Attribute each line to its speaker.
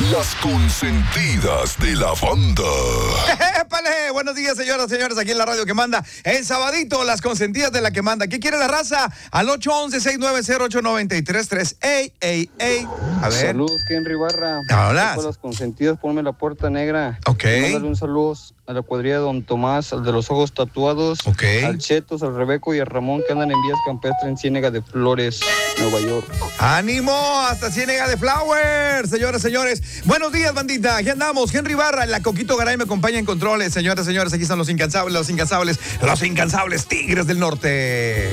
Speaker 1: Las consentidas de la banda.
Speaker 2: ¡Épale! Buenos días, señoras y señores, aquí en la radio que manda. El sabadito, las consentidas de la que manda. ¿Qué quiere la raza? Al 811-690-8933. ¡Ey, ey, ey! A ver.
Speaker 3: Saludos, Henry Barra.
Speaker 2: Hola.
Speaker 3: Con las consentidas, ponme la puerta negra.
Speaker 2: Ok.
Speaker 3: Mándale un saludo a la cuadrilla de Don Tomás, al de los ojos tatuados.
Speaker 2: Ok.
Speaker 3: Al Chetos, al Rebeco y al Ramón que andan en vías campestres en Ciénega de Flores, Nueva York.
Speaker 2: ¡Ánimo! Hasta Ciénega de Flowers, señoras, señores. Buenos días, bandita. Aquí andamos. Henry Barra, la Coquito Garay me acompaña en controles. Señoras, señores, aquí están los incansables Tigres del Norte.